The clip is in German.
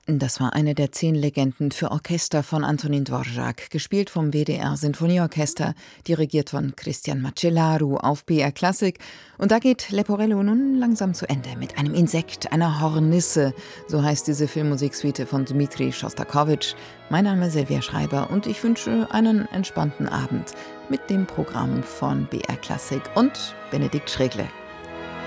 Das war eine der 10 Legenden für Orchester von Antonín Dvořák, gespielt vom WDR Sinfonieorchester, dirigiert von Cristian Macellaro auf BR Klassik. Und da geht Leporello nun langsam zu Ende mit einem Insekt, einer Hornisse. So heißt diese Filmmusiksuite von Dmitri Schostakowitsch. Mein Name ist Silvia Schreiber und ich wünsche einen entspannten Abend mit dem Programm von BR Klassik und Benedikt Schregle.